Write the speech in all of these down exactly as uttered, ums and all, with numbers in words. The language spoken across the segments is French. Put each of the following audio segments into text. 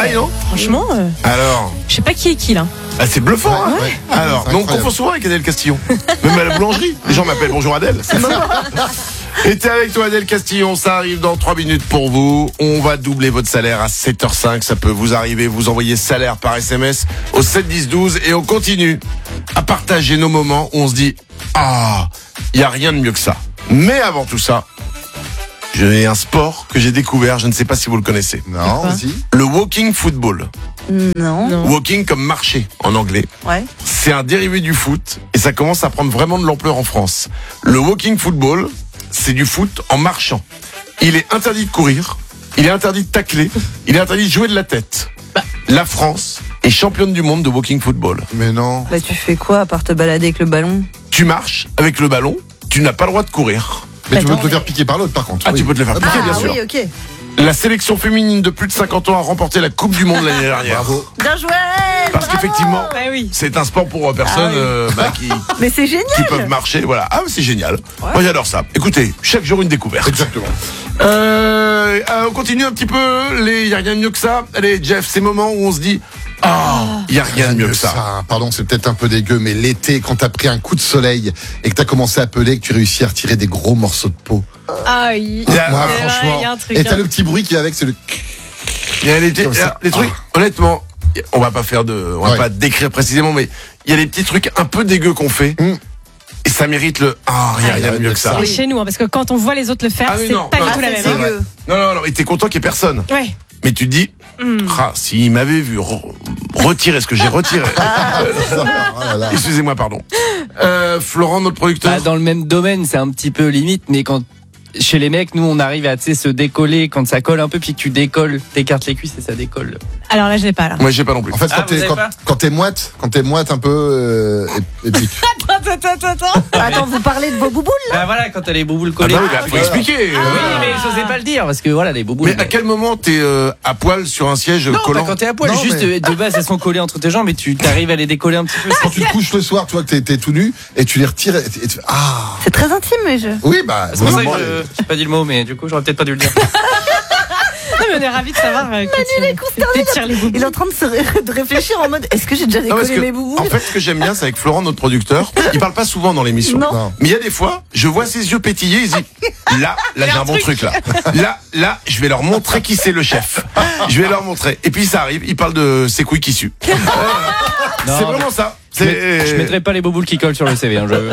pareil, non? Franchement, euh, Alors, je sais pas qui est qui là. ah, c'est bluffant, Ouais, hein. ouais. Alors, C'est mais on incroyable. confond souvent avec Adèle Castillon. Même à la boulangerie, les gens m'appellent bonjour Adèle. C'est ça. Et t'es avec toi Adèle Castillon, ça arrive dans trois minutes pour vous. On va doubler votre salaire à sept heures cinq, ça peut vous arriver. Vous envoyez salaire par S M S au sept dix douze et on continue à partager nos moments où on se dit « Ah, il y a rien de mieux que ça ». Mais avant tout ça, j'ai un sport que j'ai découvert, je ne sais pas si vous le connaissez. Non, Quoi vas-y. Le walking football. Non. Non. Walking comme marcher en anglais. Ouais. C'est un dérivé du foot et ça commence à prendre vraiment de l'ampleur en France. Le walking football, c'est du foot en marchant. Il est interdit de courir, il est interdit de tacler, il est interdit de jouer de la tête. La France est championne du monde de walking football. Mais non. Bah tu fais quoi à part te balader avec le ballon? Tu marches avec le ballon, tu n'as pas le droit de courir. Mais tu peux Attends, te le faire piquer par l'autre, par contre. Ah, Oui. tu peux te le faire piquer, Ah bien sûr. oui, ok. La sélection féminine de plus de cinquante ans a remporté la Coupe du Monde l'année dernière. Bravo. Bien joué. Parce bravo. qu'effectivement, Bah oui. c'est un sport pour euh, personnes Ah oui. euh, bah, qui, Mais c'est génial. qui peuvent marcher. Voilà. Ah, c'est génial. Moi, j'adore ça. Écoutez, chaque jour une découverte. Exactement. Euh, euh, on continue un petit peu. Les, y a rien de mieux que ça. Allez, Jeff, ces moments où on se dit, ah, y a rien de mieux que ça. Pardon, c'est peut-être un peu dégueu, mais l'été, quand t'as pris un coup de soleil et que t'as commencé à peler, que tu réussis à retirer des gros morceaux de peau. Ah, il... Il y a- Moi, c'est vrai, franchement. il y a un truc, Et t'as hein. le petit bruit qui est avec, c'est le. Il y a les, petits- Comme ça. les trucs, honnêtement, on va pas faire de, on va Ouais. pas décrire précisément, mais il y a des petits trucs un peu dégueux qu'on fait. Mm. Et ça mérite le, ah, y a rien de mieux que ça. Et chez nous, hein, parce que quand on voit les autres le faire, Ah oui, c'est non, pas non, du tout la c'est même. C'est hein. vrai. dégueu. Non, non, non, et t'es content qu'il y ait personne. Ouais. Mais tu te dis, Mm. ah, s'il m'avait vu re- retirer ce que j'ai retiré. Oh là là. Excusez-moi, pardon. Euh, Florent, notre producteur. Bah, dans le même domaine, c'est un petit peu limite, mais quand chez les mecs, nous, on arrive à tu sais, se décoller quand ça colle un peu, puis que tu décolles, t'écartes les cuisses et ça décolle. Alors là, je l'ai pas là. Moi, j'ai pas non plus. En fait, Ah, quand vous t'es avez quand, pas quand t'es moite, quand t'es moite un peu, euh, et, et puis- Attends, attends, attends, attends. Attends, vous parlez de vos bouboules là? Bah voilà, quand t'as les bouboules Ah collées. bah oui, bah, faut voilà. expliquer. Ah euh. oui, mais j'osais pas le dire, parce que voilà, les bouboules. Mais à quel moment t'es euh, à poil sur un siège Non, collant pas quand t'es à poil, Non, juste mais- euh, de base elles sont collées entre tes jambes et tu t'arrives à les décoller un petit peu. quand tu te couches le soir, tu vois que t'es, t'es tout nu, et tu les retires, et, et tu fais, ah. C'est très intime, mais je. Oui, bah, C'est pour ça que vraiment, je j'ai pas dit le mot, mais du coup j'aurais peut-être pas dû le dire. Non, mais on est ravis de savoir euh, que tu détires les boubous. Il est en train de, se ré- de réfléchir en mode est-ce que j'ai déjà Non, parce décollé que, mes bouboules? en fait, ce que j'aime bien, c'est avec Florent, notre producteur, il parle pas souvent dans l'émission. Non. Non. Mais il y a des fois, je vois ses yeux pétiller, il se dit, là, là, j'ai un bon truc, là. Là, là, je vais leur montrer qui c'est le chef. Je vais leur montrer. Et puis, ça arrive, il parle de ses couilles qui suent. Euh, Non, c'est vraiment ça. Je, mets- C'est, je mettrai pas les bouboules qui collent sur le C V. Hein, je...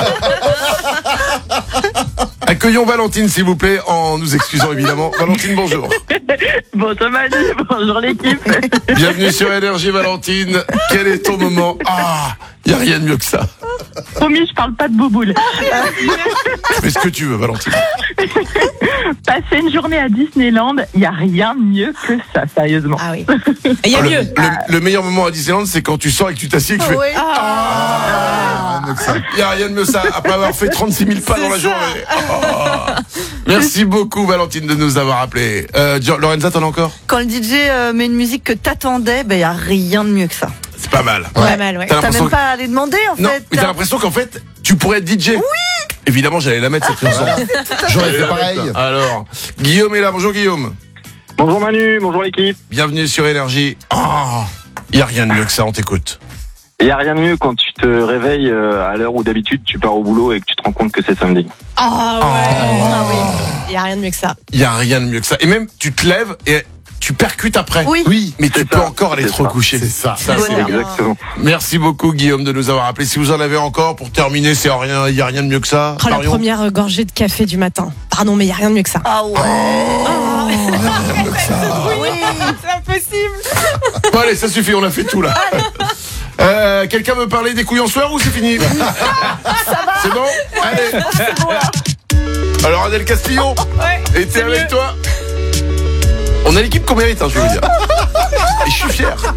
Accueillons Valentine, s'il vous plaît, en nous excusant évidemment. Valentine, bonjour. Bonjour Manu, bonjour l'équipe. Bienvenue sur Énergie, Valentine. Quel est ton moment? Ah, il y a rien de mieux que ça. Promis, je parle pas de bouboule. Fais ce que tu veux, Valentine. Passer une journée à Disneyland, il y a rien de mieux que ça, sérieusement. Ah oui. Et il y a Ah, le, mieux. le- le meilleur moment à Disneyland, c'est quand tu sors et que tu t'assieds et que tu fais. Oui. ah, mieux que ça. Il n'y a rien de mieux ça, après avoir fait trente-six mille pas dans la journée. Oh. Merci beaucoup, Valentine, de nous avoir appelés. Euh, Gio- Lorenza, t'en as encore? Quand le D J euh, met une musique que t'attendais, ben y a rien de mieux que ça. C'est pas mal. Pas mal, ouais. T'as T'as l'impression même pas à les demander en Non, fait. mais t'as l'impression qu'en fait, tu pourrais être D J. Oui. Évidemment, j'allais la mettre cette chanson. J'aurais fait pareil. Alors, Guillaume est là. Bonjour, Guillaume. Bonjour Manu, bonjour l'équipe. Bienvenue sur Énergie. Oh, il n'y a rien de mieux que ça, on t'écoute. Il n'y a rien de mieux quand tu te réveilles euh, à l'heure où d'habitude tu pars au boulot et que tu te rends compte que c'est samedi. Ah ouais. Ah oui. Il y a rien de mieux que ça. Il n'y a rien de mieux que ça. Et même, tu te lèves et tu percutes après. Oui. Oui, Mais tu C'est peux ça, encore aller c'est te ça. recoucher. c'est ça. Ça, c'est Bonheur. bien. Exactement. Merci beaucoup, Guillaume, de nous avoir appelés. Si vous en avez encore, pour terminer, c'est rien, il n'y a rien de mieux que ça. Oh, la Marion. première euh, gorgée de café du matin. Pardon, mais il y a rien de mieux que ça. Ah ouais. Oui. C'est impossible. Bon, allez, ça suffit, on a fait tout là. Euh, quelqu'un veut parler des couilles en sueur ou c'est fini? C'est bon? Allez. Alors, Adèle Castillon, Ouais. était c'est avec mieux. toi. On a l'équipe qu'on mérite, hein, je veux vous dire. Et je suis fier.